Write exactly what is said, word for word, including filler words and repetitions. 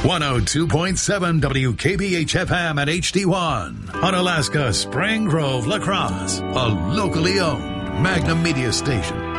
one oh two point seven W K B H F M at H D one. Unalaska Spring Grove La Crosse, a locally owned Magnum Media station.